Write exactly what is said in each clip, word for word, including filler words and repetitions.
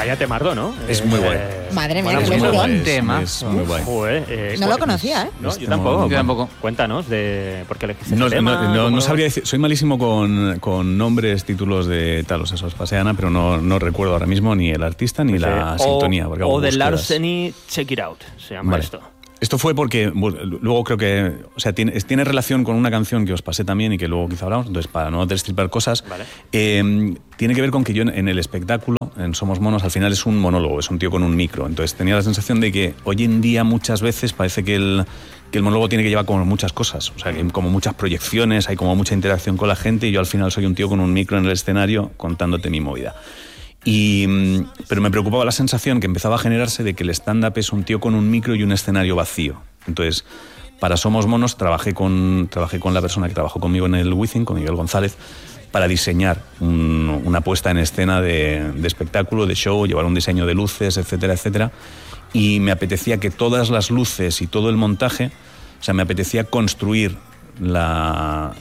vaya temardo, ¿no? Es eh, muy guay. Eh, Madre mía, bueno, qué pues, locurón. tema. Es, es muy guay. Joder, eh, No lo conocía, ¿eh? No, Este yo tampoco. yo tampoco. Cuéntanos de por qué elegiste No, ese tema. no, no, cómo- no sabría decir, soy malísimo con, con nombres, títulos de tal, o sea, eso os pasé, Ana, pero no, no recuerdo ahora mismo ni el artista ni Pues, la eh, sintonía. porque hago O de búsquedas. Larceny, Check It Out, se llama Vale. esto. Esto fue porque bueno, luego creo que, o sea, tiene, tiene relación con una canción que os pasé también y que luego quizá hablamos, entonces para no destripar cosas, Vale. eh, tiene que ver con que yo en, en el espectáculo, en Somos Monos, al final es un monólogo, es un tío con un micro, entonces tenía la sensación de que hoy en día muchas veces parece que el, que el monólogo tiene que llevar como muchas cosas, o sea, que hay como muchas proyecciones, hay como mucha interacción con la gente y yo al final soy un tío con un micro en el escenario contándote mi movida. Y, pero me preocupaba la sensación que empezaba a generarse de que el stand-up es un tío con un micro y un escenario vacío. Entonces, para Somos Monos trabajé con, trabajé con la persona que trabajó conmigo en el Wizzing, con Miguel González, para diseñar un, una puesta en escena de, de espectáculo, de show, llevar un diseño de luces, etcétera, etcétera. Y me apetecía que todas las luces y todo el montaje, o sea, me apetecía construir la,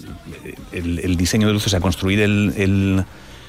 el, el diseño de luces, o sea, construir el... el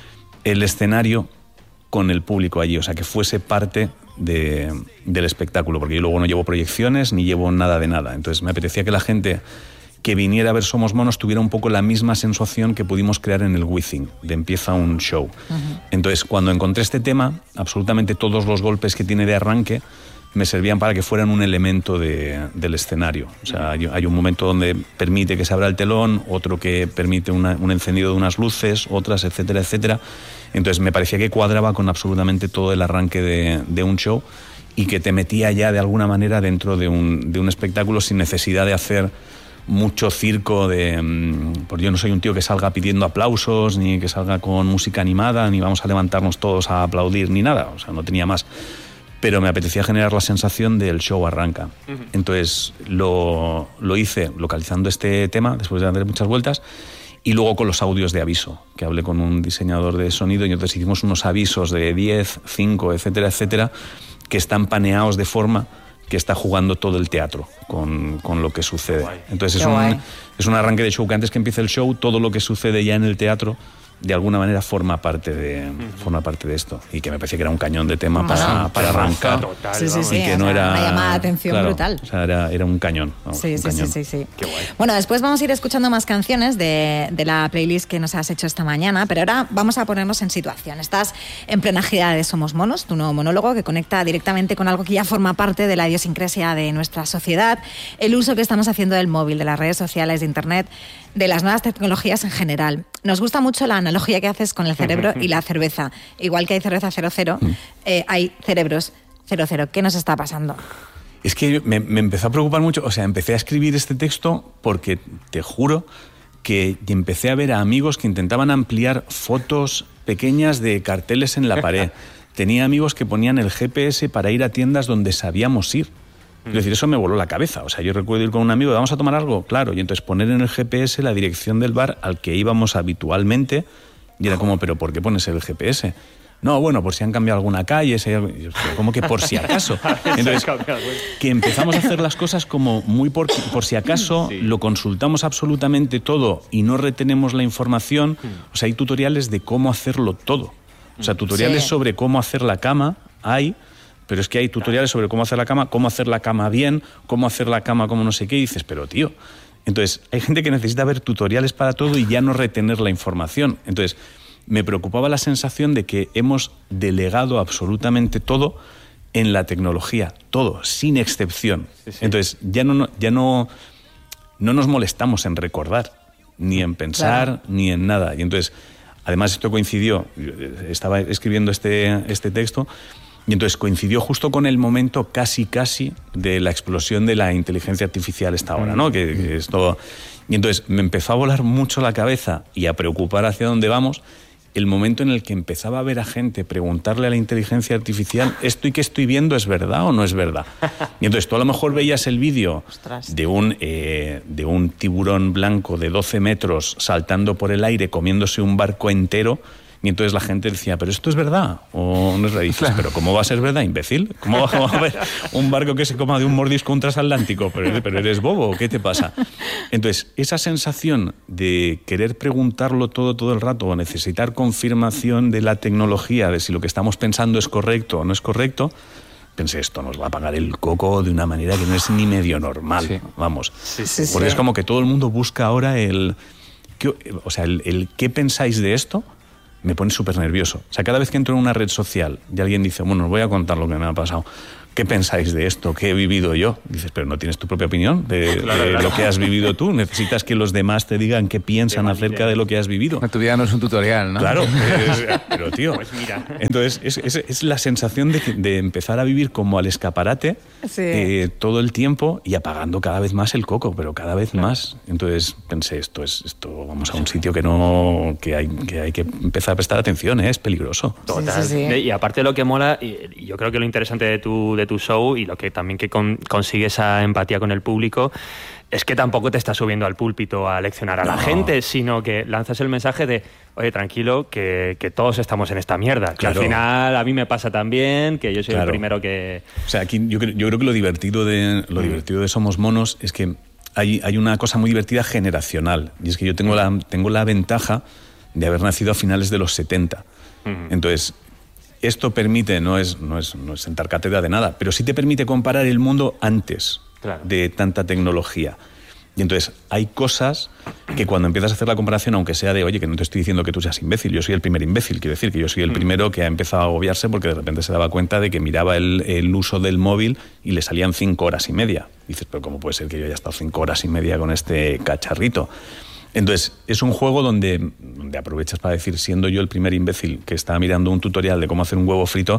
el escenario con el público allí, o sea, que fuese parte de, del espectáculo, porque yo luego no llevo proyecciones ni llevo nada de nada. Entonces me apetecía que la gente que viniera a ver Somos Monos tuviera un poco la misma sensación que pudimos crear en el Wizzing, de empieza un show. Uh-huh. Entonces, cuando encontré este tema, absolutamente todos los golpes que tiene de arranque me servían para que fueran un elemento de, del escenario. O sea, hay, hay un momento donde permite que se abra el telón, otro que permite una, un encendido de unas luces, otras, etcétera, etcétera. Entonces me parecía que cuadraba con absolutamente todo el arranque de, de un show y que te metía ya de alguna manera dentro de un, de un espectáculo sin necesidad de hacer mucho circo de... Porque yo no soy un tío que salga pidiendo aplausos, ni que salga con música animada, ni vamos a levantarnos todos a aplaudir, ni nada. O sea, no tenía más. Pero me apetecía generar la sensación del show arranca. Uh-huh. Entonces lo, lo hice localizando este tema, después de darle muchas vueltas, y luego con los audios de aviso, que hablé con un diseñador de sonido, y entonces hicimos unos avisos de diez, cinco, etcétera, etcétera, que están paneados de forma que está jugando todo el teatro con, con lo que sucede. Entonces es un, es un arranque de show, que antes que empiece el show, todo lo que sucede ya en el teatro de alguna manera forma parte de uh-huh. forma parte de esto, y que me parecía que era un cañón de tema para, para arrancar. Total, sí, sí, sí, y que o no sea, era una llamada de atención claro, brutal. O sea, era, era un cañón. Vamos, sí, un sí, cañón. sí, sí, sí. Qué guay. Bueno, después vamos a ir escuchando más canciones de, de la playlist que nos has hecho esta mañana, pero ahora vamos a ponernos en situación. Estás en plena gira de Somos Monos, tu nuevo monólogo que conecta directamente con algo que ya forma parte de la idiosincrasia de nuestra sociedad, el uso que estamos haciendo del móvil, de las redes sociales, de internet, de las nuevas tecnologías en general. Nos gusta mucho la analogía que haces con el cerebro y la cerveza. Igual que hay cerveza cero cero, eh, hay cerebros cero cero. ¿Qué nos está pasando? Es que me, me empezó a preocupar mucho, o sea, empecé a escribir este texto porque te juro que empecé a ver a amigos que intentaban ampliar fotos pequeñas de carteles en la pared. Tenía amigos que ponían el G P S para ir a tiendas donde sabíamos ir. Es decir, eso me voló la cabeza. O sea, yo recuerdo ir con un amigo, ¿vamos a tomar algo? Claro, y entonces poner en el G P S la dirección del bar al que íbamos habitualmente, y era como, ¿pero por qué pones el G P S? No, bueno, por si han cambiado alguna calle, si hay algo... ¿Cómo que por si acaso? Entonces, que empezamos a hacer las cosas como muy por, por si acaso, sí. Lo consultamos absolutamente todo y no retenemos la información. O sea, hay tutoriales de cómo hacerlo todo. O sea, tutoriales sí. sobre cómo hacer la cama hay... Pero es que hay tutoriales sobre cómo hacer la cama, cómo hacer la cama bien, cómo hacer la cama como no sé qué, y dices, pero tío... Entonces, hay gente que necesita ver tutoriales para todo y ya no retener la información. Entonces, me preocupaba la sensación de que hemos delegado absolutamente todo en la tecnología, todo, sin excepción. Sí, sí. Entonces, ya no, ya no, no nos molestamos en recordar, ni en pensar, claro. ni en nada. Y entonces, además, esto coincidió, estaba escribiendo este, este texto... Y entonces coincidió justo con el momento casi, casi de la explosión de la inteligencia artificial esta hora, ¿no? Que, que es todo... Y entonces me empezó a volar mucho la cabeza y a preocupar hacia dónde vamos el momento en el que empezaba a ver a gente preguntarle a la inteligencia artificial, ¿esto y que estoy viendo es verdad o no es verdad? Y entonces tú a lo mejor veías el vídeo de un, eh, de un tiburón blanco de doce metros saltando por el aire, comiéndose un barco entero. Y entonces la gente decía, ¿pero esto es verdad o no es verdad? Y dices, claro. ¿Pero cómo va a ser verdad, imbécil? ¿Cómo va a haber un barco que se coma de un mordisco un transatlántico? ¿Pero, pero eres bobo? ¿Qué te pasa? Entonces, esa sensación de querer preguntarlo todo, todo el rato, o necesitar confirmación de la tecnología, de si lo que estamos pensando es correcto o no es correcto, pensé, esto nos va a pagar el coco de una manera que no es ni medio normal, sí. Vamos. Sí, sí, Porque sí. Es como que todo el mundo busca ahora el... ¿qué, o sea, el, el ¿qué pensáis de esto? Me pone súper nervioso. O sea, cada vez que entro en una red social y alguien dice, bueno, os voy a contar lo que me ha pasado. ¿Qué pensáis de esto? ¿Qué he vivido yo? Dices, pero ¿no tienes tu propia opinión de, claro, de claro. lo que has vivido tú? Necesitas que los demás te digan qué piensan acerca de lo que has vivido. Tu vida no es un tutorial, ¿no? Claro, es, pero tío... Pues mira. Entonces, es, es, es la sensación de, de empezar a vivir como al escaparate sí. eh, todo el tiempo y apagando cada vez más el coco, pero cada vez claro. más. Entonces pensé, esto es esto vamos a un sitio que no que hay que, hay que empezar a prestar atención, ¿eh? Es peligroso. Total. Sí, sí, sí. Y aparte de lo que mola, y yo creo que lo interesante de tu... De tu show y lo que también que con, consigue esa empatía con el público es que tampoco te estás subiendo al púlpito a leccionar a no. la gente, sino que lanzas el mensaje de, oye, tranquilo, que, que todos estamos en esta mierda, que claro. al final a mí me pasa también, que yo soy claro. el primero que... O sea, aquí yo, yo creo que lo divertido de lo mm. divertido de Somos Monos es que hay, hay una cosa muy divertida generacional, y es que yo tengo la, tengo la ventaja de haber nacido a finales de los setenta. Mm. Entonces... Esto permite, no es, no, es, no es sentar cátedra de nada, pero sí te permite comparar el mundo antes claro. de tanta tecnología. Y entonces hay cosas que cuando empiezas a hacer la comparación, aunque sea de, oye, que no te estoy diciendo que tú seas imbécil, yo soy el primer imbécil, quiero decir que yo soy el mm. primero que ha empezado a agobiarse porque de repente se daba cuenta de que miraba el, el uso del móvil y le salían cinco horas y media. Y dices, pero ¿cómo puede ser que yo haya estado cinco horas y media con este cacharrito? Entonces, es un juego donde, donde aprovechas para decir, siendo yo el primer imbécil que está mirando un tutorial de cómo hacer un huevo frito,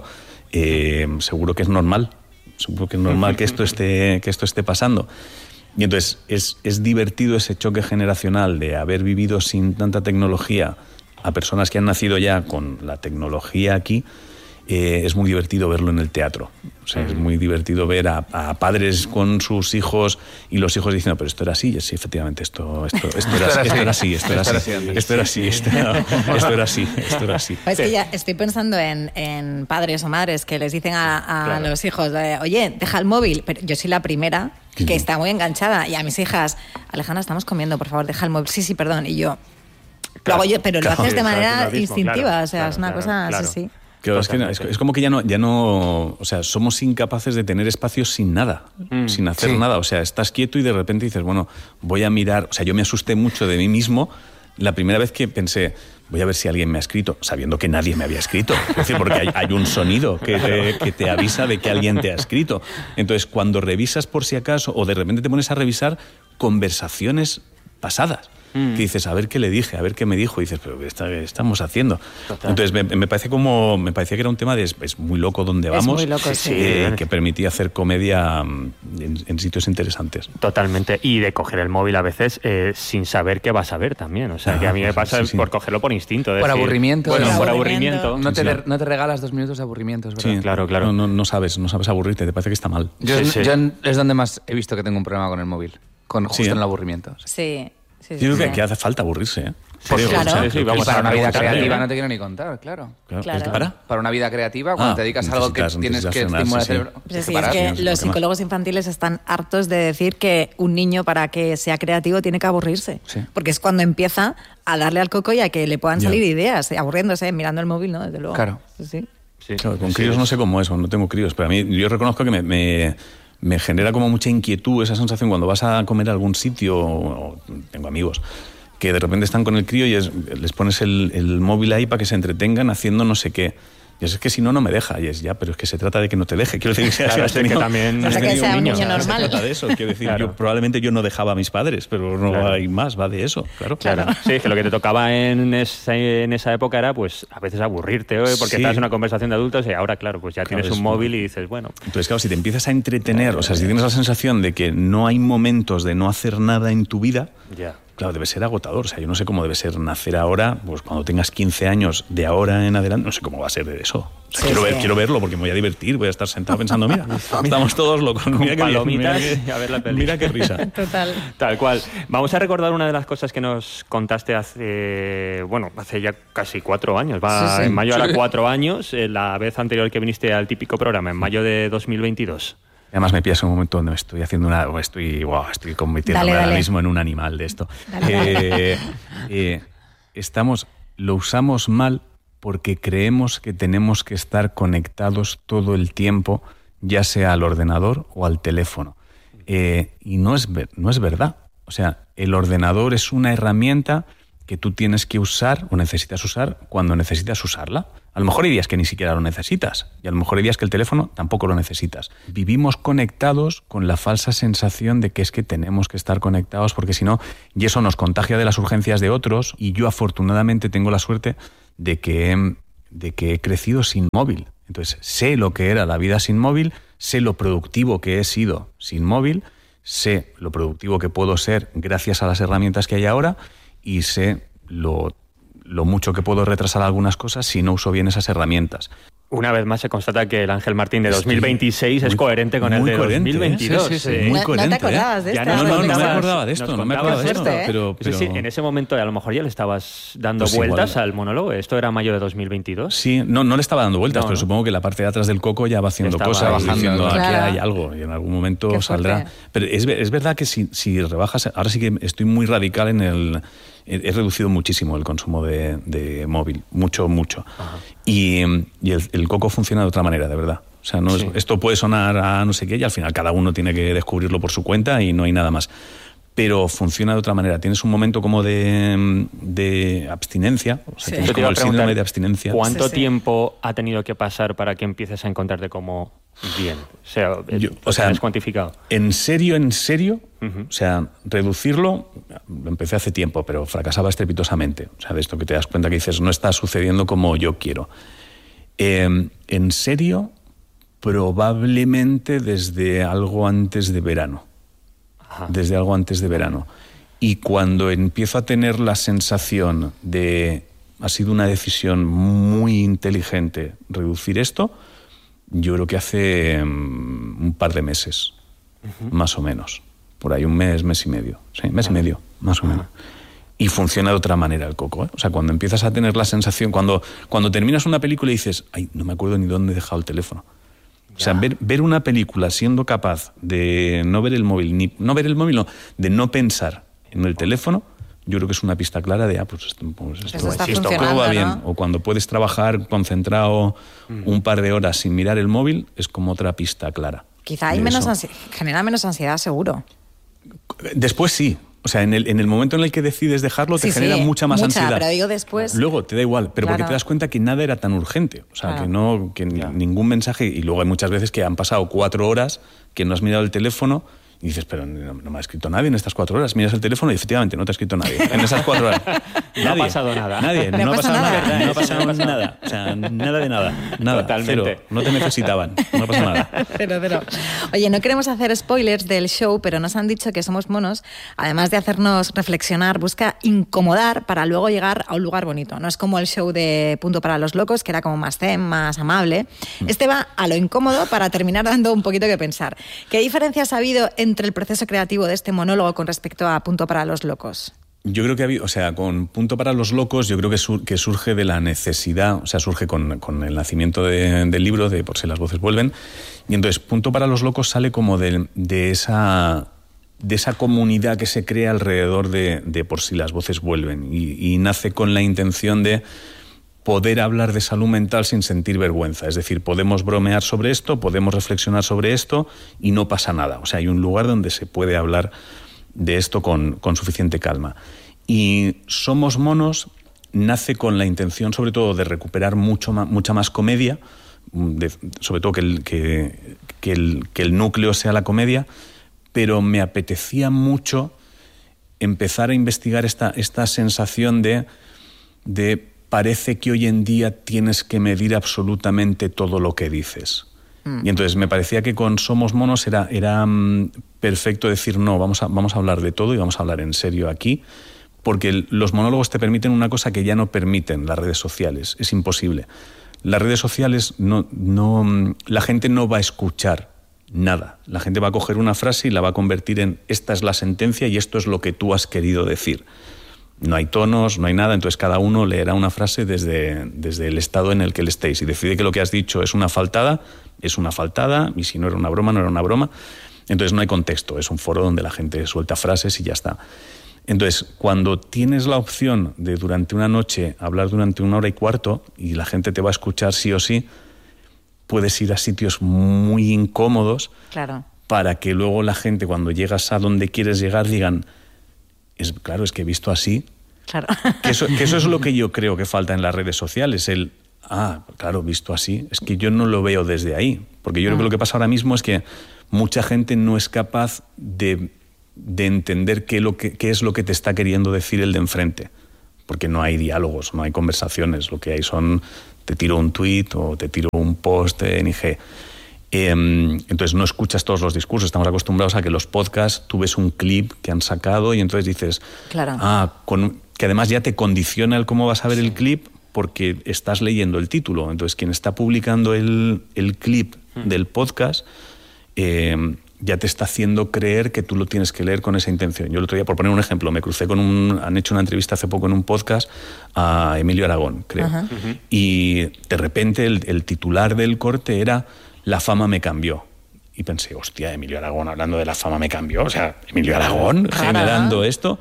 eh, seguro que es normal, seguro que es normal que esto esté, que esto esté pasando. Y entonces, es, es divertido ese choque generacional de haber vivido sin tanta tecnología a personas que han nacido ya con la tecnología aquí. Eh, es muy divertido verlo en el teatro. O sea, uh-huh. es muy divertido ver a, a padres con sus hijos y los hijos diciendo, pero esto era así. Y sí, efectivamente, esto, esto, esto, era, esto era así, esto era así, esto era así, esto era, esto era así, esto era así. Es que ya estoy pensando en, en padres o madres que les dicen a, a claro. los hijos, oye, deja el móvil. Pero yo soy la primera que sí. está muy enganchada. Y a mis hijas, Alejandra, estamos comiendo, por favor, deja el móvil. Sí, sí, perdón. Y yo, claro, lo hago yo, pero claro, lo haces de manera mismo, instintiva. Claro, o sea, claro, es una claro, cosa claro. así, sí. Claro, es, que es, es como que ya no, ya no, o sea, somos incapaces de tener espacios sin nada, mm, sin hacer sí. nada. O sea, estás quieto y de repente dices, bueno, voy a mirar. O sea, yo me asusté mucho de mí mismo la primera vez que pensé, voy a ver si alguien me ha escrito, sabiendo que nadie me había escrito. Es decir, porque hay, hay un sonido que te, que te avisa de que alguien te ha escrito. Entonces, cuando revisas por si acaso, o de repente te pones a revisar conversaciones pasadas, que dices, a ver qué le dije, a ver qué me dijo, y dices, pero ¿qué, está, qué estamos haciendo? Total. Entonces me, me parece como me parecía que era un tema de es, es muy loco donde vamos, es muy loco, sí. eh, que permitía hacer comedia en, en sitios interesantes. Totalmente, y de coger el móvil a veces eh, sin saber qué vas a ver también, o sea, ah, que a mí me pasa sí, sí. por cogerlo por instinto. Por decir, aburrimiento. Bueno, por, por aburrimiento. aburrimiento. No, te, sí, no te regalas dos minutos de aburrimiento, es verdad. Sí, claro, claro. No, no, no sabes, no sabes aburrirte, te parece que está mal. Yo, sí, sí. yo es donde más he visto que tengo un problema con el móvil, con justo sí, ¿eh? en el aburrimiento. Sí. Sí, sí, Yo creo sí. que, que hace falta aburrirse, ¿eh? Pues claro. O sea, sí, sí, vamos para a una vida preguntarle, creativa ¿eh? no te quiero ni contar, claro. Claro. Claro. ¿Es que para? Para una vida creativa, cuando Ah, te dedicas a algo que tienes que estimular el cerebro. Sí, sí, es que los psicólogos infantiles están hartos de decir que un niño, para que sea creativo, tiene que aburrirse. Sí. Porque es cuando empieza a darle al coco y a que le puedan salir yeah. ideas, aburriéndose, mirando el móvil, ¿no? Desde luego. Claro. Sí. Sí. Claro, con críos no sé cómo es, no tengo críos, pero a mí yo reconozco que me... me me genera como mucha inquietud esa sensación cuando vas a comer a algún sitio, o tengo amigos que de repente están con el crío y es, les pones el, el móvil ahí para que se entretengan haciendo no sé qué. Y es que si no, no me deja. Y es ya, pero es que se trata de que no te deje. Quiero decir, claro, si has tenido, que también o sea, que sea un niño, niño normal. Se trata de eso. Quiero decir, claro. yo, probablemente yo no dejaba a mis padres, pero no claro. hay más, va de eso. Claro, claro. claro. Sí, es que lo que te tocaba en esa, en esa época era, pues, a veces aburrirte, ¿eh? Porque sí. estás en una conversación de adultos y ahora, claro, pues ya claro, tienes un móvil y dices, bueno. Entonces, claro, si te empiezas a entretener, o sea, si tienes la sensación de que no hay momentos de no hacer nada en tu vida, ya. claro, debe ser agotador. O sea, yo no sé cómo debe ser nacer ahora, pues cuando tengas quince años de ahora en adelante, no sé cómo va a ser eso. O sea, Sí, quiero, sí. ver, quiero verlo porque me voy a divertir, voy a estar sentado pensando, mira, estamos todos locos. Con Mira qué bien, palomitas mira qué- y a ver la peli. Mira qué risa. Total. Tal cual. Vamos a recordar una de las cosas que nos contaste hace, bueno, hace ya casi cuatro años. Va, Sí, sí. En mayo hará Sí. cuatro años, eh, la vez anterior que viniste al típico programa, en mayo de dos mil veintidós. Además me pillas en un momento donde me estoy haciendo una... o Estoy, wow, estoy convirtiéndome Dale, ahora dale. mismo en un animal de esto. Dale, Eh, eh, estamos, lo usamos mal porque creemos que tenemos que estar conectados todo el tiempo, ya sea al ordenador o al teléfono. Eh, y no es, ver- no es verdad. O sea, el ordenador es una herramienta que tú tienes que usar o necesitas usar cuando necesitas usarla. A lo mejor hay días que ni siquiera lo necesitas y a lo mejor hay días que el teléfono tampoco lo necesitas. Vivimos conectados con la falsa sensación de que es que tenemos que estar conectados porque si no, y eso nos contagia de las urgencias de otros, y yo afortunadamente tengo la suerte de que, de que he crecido sin móvil. Entonces sé lo que era la vida sin móvil, sé lo productivo que he sido sin móvil, sé lo productivo que puedo ser gracias a las herramientas que hay ahora y sé lo, lo mucho que puedo retrasar algunas cosas si no uso bien esas herramientas. Una vez más se constata que el Ángel Martín de Estoy dos mil veintiséis es muy- coherente con el muy de coherente, ¿eh? dos mil veintidós. Sí, sí, sí. eh. Muy No- no coherente, te acordabas ¿eh? de Ya esta. nos No, no, no me contabas- acordaba de nos esto, no me contabas acordaba de esto, suerte, ¿eh? pero, Sí, sí, pero- en ese momento a lo mejor ya le estabas dando Pues vueltas igual. al monólogo. Esto era mayo de dos mil veintidós. Sí, no, no le estaba dando vueltas, No, pero ¿no? supongo que la parte de atrás del coco ya va haciendo Estaba cosas, bajando, diciendo aquí claro. hay algo y en algún momento Qué saldrá. fuerte. Pero es, ve- es verdad que si, si rebajas, ahora sí que estoy muy radical en el... He he reducido muchísimo el consumo de, de móvil, mucho, mucho. Y, y el, el coco funciona de otra manera, de verdad. O sea, no es- Sí. esto puede sonar a no sé qué y al final cada uno tiene que descubrirlo por su cuenta y no hay nada más. Pero funciona de otra manera. Tienes un momento como de, de abstinencia, o sea, Sí. tienes Yo te iba como a el preguntar, síndrome de abstinencia. ¿cuánto Sí, sí. tiempo ha tenido que pasar para que empieces a encontrarte como bien? O sea, Yo- ¿lo o sea, tienes cuantificado? En serio, en serio, Ujú. o sea, reducirlo, lo empecé hace tiempo, pero fracasaba estrepitosamente. O sea, de esto que te das cuenta que dices, no está sucediendo como yo quiero. Eh, en serio, probablemente desde algo antes de verano. Ajá. Desde algo antes de verano. Y cuando empiezo a tener la sensación de ha sido una decisión muy inteligente reducir esto, yo creo que hace mm, un par de meses, más o menos. Por ahí un mes, mes y medio. Sí, mes y medio, más o menos. Y funciona de otra manera el coco, ¿eh? O sea, cuando empiezas a tener la sensación, cuando, cuando terminas una película y dices, ay, no me acuerdo ni dónde he dejado el teléfono. O sea, ver, ver una película siendo capaz de no ver el móvil, ni no ver el móvil, no, de no pensar en el teléfono, yo creo que es una pista clara de, ah, pues esto, pues esto, Eso está si esto funcionando, va bien. ¿no? O cuando puedes trabajar concentrado un par de horas sin mirar el móvil, es como otra pista clara. Quizá hay de menos eso. ansi- genera menos ansiedad, seguro. Después sí. O sea, en el, en el momento en el que decides dejarlo, te Sí, genera sí, mucha más mucha, ansiedad. pero digo después. Luego te da igual, pero porque Claro. te das cuenta que nada era tan urgente. O sea, Claro. que no, que ni- ningún mensaje. Y luego hay muchas veces que han pasado cuatro horas que no has mirado el teléfono y dices, pero no, no me ha escrito nadie en estas cuatro horas. Miras el teléfono y efectivamente no te ha escrito nadie en esas cuatro horas. No ha pasado nada. Nadie, No no, ha pasa pasado nada. nada. No ha Sí, pasado no pasa nada. O sea, nada de nada. Nada. Totalmente. Cero. No te necesitaban. No pasa nada. Cero, cero. Oye, no queremos hacer spoilers del show, pero nos han dicho que Somos Monos, además de hacernos reflexionar, busca incomodar para luego llegar a un lugar bonito. No es como el show de Punto para los Locos, que era como más zen, más amable. Este va a lo incómodo para terminar dando un poquito que pensar. ¿Qué diferencias ha habido entre el proceso creativo de este monólogo con respecto a Punto para los Locos? Yo creo que ha habido, o sea, con Punto para los Locos, yo creo que, sur, que surge de la necesidad, o sea, surge con, con el nacimiento de, del libro, de Por si las voces vuelven, y entonces Punto para los Locos sale como de, de, esa, de esa comunidad que se crea alrededor de, de Por si las voces vuelven, y, y nace con la intención de poder hablar de salud mental sin sentir vergüenza. Es decir, podemos bromear sobre esto, podemos reflexionar sobre esto y no pasa nada. O sea, hay un lugar donde se puede hablar de esto con, con suficiente calma. Y Somos Monos nace con la intención, sobre todo, de recuperar mucho más, mucha más comedia, de, sobre todo que el, que, que, el, que el núcleo sea la comedia, pero me apetecía mucho empezar a investigar esta, esta sensación de, de parece que hoy en día tienes que medir absolutamente todo lo que dices. Y entonces me parecía que con Somos Monos era, era um, perfecto decir, no, vamos a, vamos a hablar de todo y vamos a hablar en serio aquí, porque el, los monólogos te permiten una cosa que ya no permiten las redes sociales, es imposible. Las redes sociales, no, no, la gente no va a escuchar nada. La gente va a coger una frase y la va a convertir en esta es la sentencia y esto es lo que tú has querido decir. No hay tonos, no hay nada, entonces cada uno leerá una frase desde, desde el estado en el que le estéis y decide que lo que has dicho es una faltada, es una faltada, y si no era una broma, no era una broma. Entonces no hay contexto, es un foro donde la gente suelta frases y ya está. Entonces, cuando tienes la opción de durante una noche hablar durante una hora y cuarto y la gente te va a escuchar sí o sí, puedes ir a sitios muy incómodos, claro, para que luego la gente, cuando llegas a donde quieres llegar, digan, es, claro, es que he visto así. Claro. Que eso, que eso es lo que yo creo que falta en las redes sociales, el, ah, claro, visto así, es que yo no lo veo desde ahí. Porque yo creo que lo que pasa ahora mismo es que mucha gente no es capaz de, de entender qué, lo que, qué es lo que te está queriendo decir el de enfrente. Porque no hay diálogos, no hay conversaciones, lo que hay son, te tiro un tuit o te tiro un post en I G. Eh, entonces no escuchas todos los discursos, estamos acostumbrados a que los podcasts, tú ves un clip que han sacado y entonces dices, claro, ah, con, que además ya te condiciona el cómo vas a ver el clip porque estás leyendo el título. Entonces quien está publicando el, el clip hmm. del podcast eh, ya te está haciendo creer que tú lo tienes que leer con esa intención. Yo el otro día, por poner un ejemplo, me crucé con un... Han hecho una entrevista hace poco en un podcast a Emilio Aragón, creo. Uh-huh. Uh-huh. Y de repente el, el titular del corte era La fama me cambió. Y pensé, hostia, Emilio Aragón hablando de la fama me cambió. O sea, Emilio Aragón generando esto...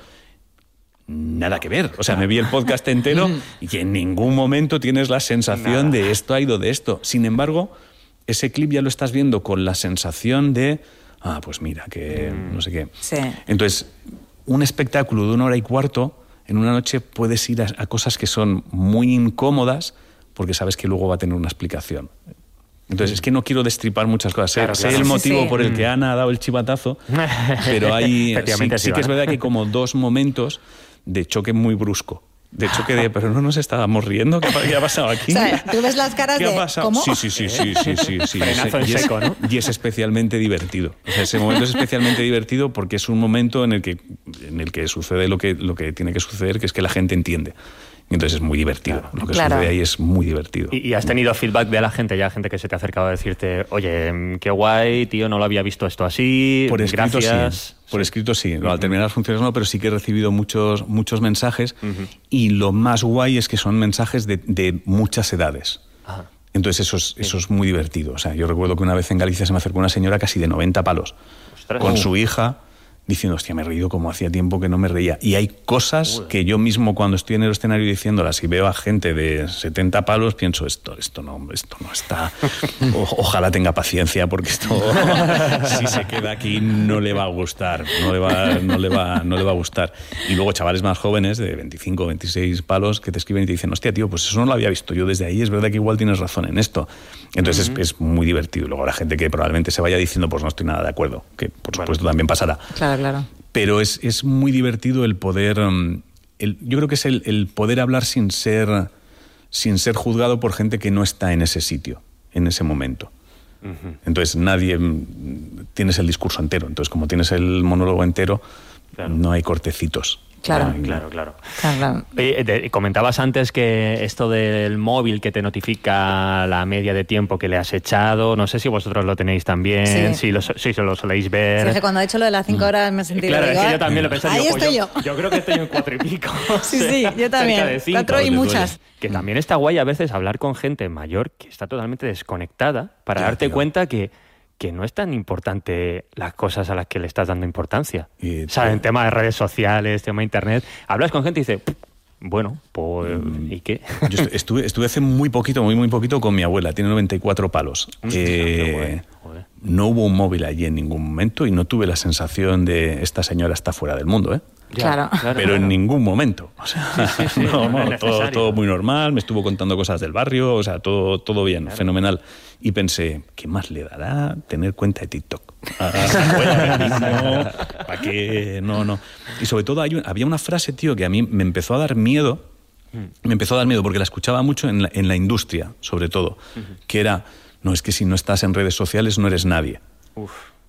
Nada que ver. O sea, me vi el podcast entero y que en ningún momento tienes la sensación Nada. de esto ha ido de esto. Sin embargo, ese clip ya lo estás viendo con la sensación de... Ah, pues mira, que no sé qué. Sí. Entonces, un espectáculo de una hora y cuarto, en una noche puedes ir a, a cosas que son muy incómodas porque sabes que luego va a tener una explicación. Entonces, es que no quiero destripar muchas cosas. Claro, sé claro. el motivo sí, sí. por el que Ana ha dado el chivatazo, pero hay sí, sí que es verdad que hay como dos momentos de choque muy brusco. De choque de, pero no nos estábamos riendo, ¿qué, qué ha pasado aquí? O sea, tú ves las caras ¿Qué de, ha pasado? ¿cómo? Sí, sí, sí, sí, sí, sí, sí. Frenazo en y, es, seco, ¿no? y es especialmente divertido. O sea, ese momento es especialmente divertido porque es un momento en el que, en el que sucede lo que, lo que tiene que suceder, que es que la gente entiende. Y entonces es muy divertido. Claro, lo que claro. sucede ahí es muy divertido. ¿Y, ¿Y has tenido feedback de la gente, ya gente que se te ha acercado a decirte, oye, qué guay, tío, no lo había visto esto así, por escrito, gracias? Sí. Por escrito sí, uh-huh. al terminar las funciones no, pero sí que he recibido muchos, muchos mensajes uh-huh. y lo más guay es que son mensajes de, de muchas edades. Uh-huh. Entonces eso es, eso es muy divertido. O sea, yo recuerdo que una vez en Galicia se me acercó una señora casi de noventa palos, Ostras. con uh. su hija, diciendo, hostia, me he reído como hacía tiempo que no me reía. Y hay cosas Uy. que yo mismo cuando estoy en el escenario diciéndolas y veo a gente de setenta palos, pienso, esto, esto, no, esto no está... O, ojalá tenga paciencia porque esto, si se queda aquí, no le va a gustar. No le va, no le va, no le va a gustar. Y luego chavales más jóvenes, de veinticinco, veintiséis palos, que te escriben y te dicen, hostia, tío, pues eso no lo había visto yo desde ahí, es verdad que igual tienes razón en esto. Entonces uh-huh. es, es muy divertido. Luego habrá gente que probablemente se vaya diciendo, pues no estoy nada de acuerdo, que por supuesto bueno. también pasará. Claro. Claro. Pero es, es muy divertido el poder... El, yo creo que es el, el poder hablar sin ser, sin ser juzgado por gente que no está en ese sitio, en ese momento. Uh-huh. Entonces nadie... Tienes el discurso entero. Entonces como tienes el monólogo entero, claro. no hay cortecitos. Claro, ah, claro, claro. claro, claro. Oye, te, comentabas antes que esto del móvil que te notifica la media de tiempo que le has echado, no sé si vosotros lo tenéis también, sí. si, lo, si se lo soléis ver. Sí, que cuando he hecho lo de las cinco horas me he sentido... Claro, digo, es que yo también lo pensé. Ahí digo, estoy yo, yo. Yo creo que estoy en cuatro y pico. Sí, sí, yo también. Cuatro y muchas. Que también está guay a veces hablar con gente mayor que está totalmente desconectada para claro, darte tío. cuenta que... que no es tan importante las cosas a las que le estás dando importancia. Y, o sea, en tema de redes sociales, tema de internet, hablas con gente y dices, bueno, pues, ¿y qué? Yo estuve, estuve hace muy poquito, muy, muy poquito con mi abuela, tiene noventa y cuatro palos. Eh, no hubo un móvil allí en ningún momento y no tuve la sensación de esta señora está fuera del mundo, ¿eh? Claro. Pero claro. en ningún momento. O sea, sí, sí, sí, no, no, no todo, todo muy normal, me estuvo contando cosas del barrio, o sea, todo, todo bien, claro. fenomenal. Y pensé, ¿qué más le dará tener cuenta de TikTok? ¿Para qué? No, no. Y sobre todo hay un, había una frase, tío, que a mí me empezó a dar miedo, me empezó a dar miedo porque la escuchaba mucho en la, en la industria, sobre todo, uh-huh. que era... no, es que si no estás en redes sociales no eres nadie. Uf.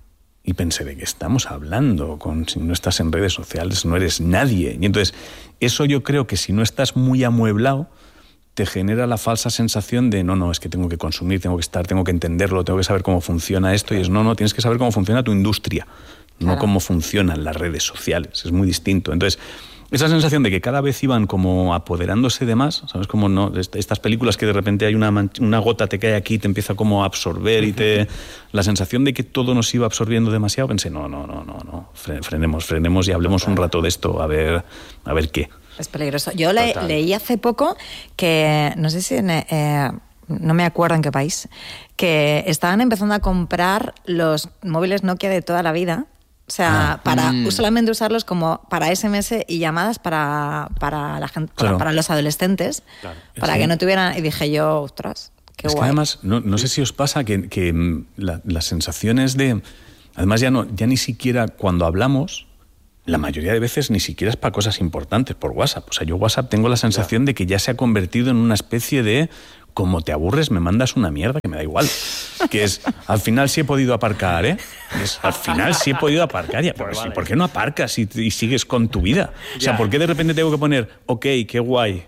Y pensé, ¿de qué estamos hablando? Con, si no estás en redes sociales no eres nadie. Y entonces, eso yo creo que si no estás muy amueblado, te genera la falsa sensación de, no, no, es que tengo que consumir, tengo que estar, tengo que entenderlo, tengo que saber cómo funciona esto. Y es, no, no, tienes que saber cómo funciona tu industria, no Claro. cómo funcionan las redes sociales. Es muy distinto. Entonces, esa sensación de que cada vez iban como apoderándose de más, ¿sabes? Como no, estas películas que de repente hay una, manch- una gota te cae aquí y te empieza como a absorber y te... La sensación de que todo nos iba absorbiendo demasiado, pensé, no, no, no, no, no, fre- frenemos, frenemos y hablemos un rato de esto, a ver, a ver qué. Es peligroso. Yo le- Total. leí hace poco que, no sé si en, eh, no me acuerdo en qué país, que estaban empezando a comprar los móviles Nokia de toda la vida. O sea, Ah. para Mm. solamente usarlos como para ese eme ese y llamadas para, para, la gente, para, Claro. para los adolescentes, Claro. para Sí. que no tuvieran... Y dije yo, ostras, qué es guay. que además, no, no sé si os pasa que, que mm, la- las sensaciones de... Además ya, no, ya ni siquiera cuando hablamos, la mayoría de veces ni siquiera es para cosas importantes por WhatsApp. O sea, yo WhatsApp tengo la sensación de que ya se ha convertido en una especie de... Como te aburres, me mandas una mierda que me da igual. Que es, al final sí he podido aparcar, ¿eh? Es, al final sí he podido aparcar. Ya, pero Pues sí, vale. ¿por qué no aparcas y, y sigues con tu vida? O sea, Ya. ¿por qué de repente tengo que poner, ok, qué guay?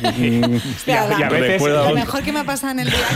Hostia, Y a la- veces- Recuerda lo otro. mejor que me ha pasado en el día.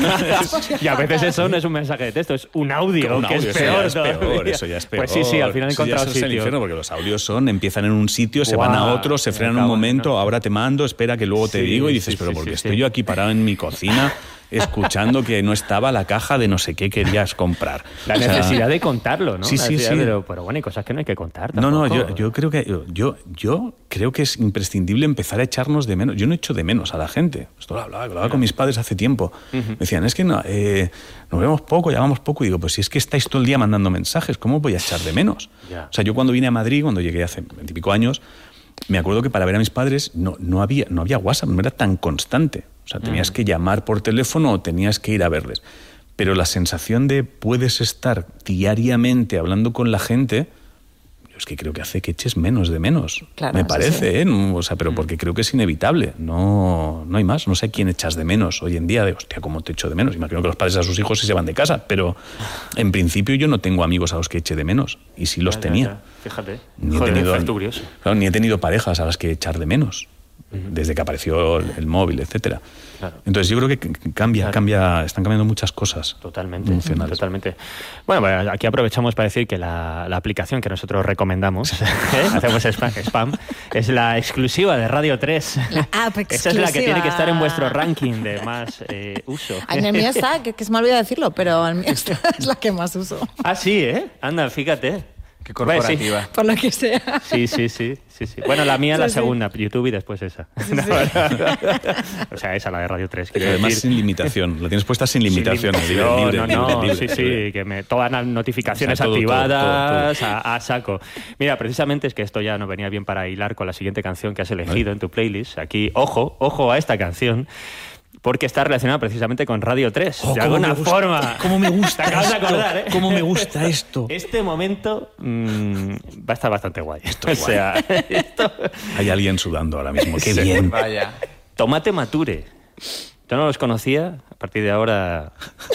Y a veces eso no es un mensaje de texto, es un audio, Un que audio, es eso ya peor. es peor, todavía. eso ya es peor. Pues sí, sí, al final he Eso ya encontrado es el sitio. infierno, porque los audios son, empiezan en un sitio, se Guau, van a otro, se me frenan un cago en- momento, no. ahora te mando, espera que luego te Sí, digo, y dices, sí, pero sí, porque sí, estoy sí. yo aquí parado en mi cocina escuchando que no estaba la caja de no sé qué querías comprar. La O sea, necesidad de contarlo, ¿no? Sí, La sí, necesidad sí. de lo- pero bueno, hay cosas que no hay que contar No, no, tampoco. yo, yo creo que yo, yo, yo creo que es imprescindible empezar a echarnos de menos. Yo no echo de menos a la gente. Esto lo hablaba, lo hablaba con mis padres hace tiempo. Me decían, es que no, eh, nos vemos poco, llamamos poco. Y digo, pues si es que estáis todo el día mandando mensajes, ¿cómo voy a echar de menos? Ya. O sea, yo cuando vine a Madrid, cuando llegué hace veintipico años, me acuerdo que para ver a mis padres no, no, había, no había WhatsApp, no era tan constante. O sea, tenías que llamar por teléfono o tenías que ir a verles. Pero la sensación de puedes estar diariamente hablando con la gente, yo es que creo que hace que eches menos de menos. Claro, me sí, parece, sí. ¿eh? No, o sea, pero porque creo que es inevitable. No, no hay más. No sé quién echas de menos hoy en día. De, hostia, ¿cómo te echo de menos? Imagino que los padres a sus hijos sí se van de casa, pero en principio yo no tengo amigos a los que eche de menos. Y sí los Ya, ya, tenía. ya. Fíjate. Ni he, Joder, tenido, es curioso. claro, ni he tenido parejas a las que echar de menos, desde que apareció el, el móvil, etcétera. Claro. Entonces yo creo que c- cambia, Claro. cambia, están cambiando muchas cosas. Totalmente, emocionales. totalmente. Bueno, pues aquí aprovechamos para decir que la, la aplicación que nosotros recomendamos, ¿eh? hacemos spam, spam, es la exclusiva de Radio tres. La app Esa es la que exclusiva. tiene que estar en vuestro ranking de más eh, uso. En el mío está, que, que se me olvidó decirlo, pero el mío está, es la que más uso. Ah, sí, ¿eh? Anda, fíjate. Qué Bueno, sí. corporativa. Por lo que sea. Sí, sí, sí, sí, sí. Bueno, la mía Sí, la sí. segunda, YouTube y después esa. No, o sea, esa, la de Radio tres. Pero quiero además decir. sin limitación, la tienes puesta sin limitación. Sin libre, limitación, libre, no, no, libre, sí, libre, sí, libre. que me, todas las notificaciones O sea, todo, todo, activadas todo, A, a saco. Mira, precisamente es que esto ya nos venía bien para hilar con la siguiente canción que has elegido en tu playlist. Aquí, ojo, ojo a esta canción, porque está relacionada precisamente con Radio tres, Oh, de cómo alguna me gusta, forma. cómo me gusta Te acabas de esto, acordar, ¿eh? cómo me gusta esto. Este momento mm, va a estar bastante guay. Esto o es guay. sea, esto... Hay alguien sudando ahora mismo, qué Sí. bien. Vaya. Tomate Mature. Yo no los conocía, a partir de ahora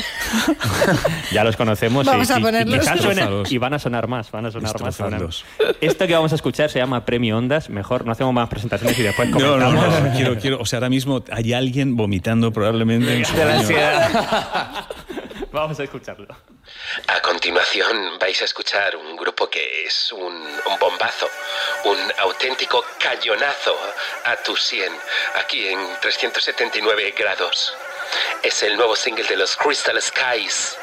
ya los conocemos. Vamos y, a y- y ponerlos. quizás suene- Destrozados. y van a sonar más, van a sonar más. van a- Destrozados. Esto que vamos a escuchar se llama Premio Ondas. Mejor no hacemos más presentaciones y después No, comentamos. no, no, quiero, quiero, o sea, ahora mismo hay alguien vomitando probablemente en su De la baño. ansiedad. Vamos a escucharlo. A continuación vais a escuchar un grupo que es un, un bombazo, un auténtico cañonazo a tu cien, aquí en trescientos setenta y nueve grados. Es el nuevo single de los Crystal Skies.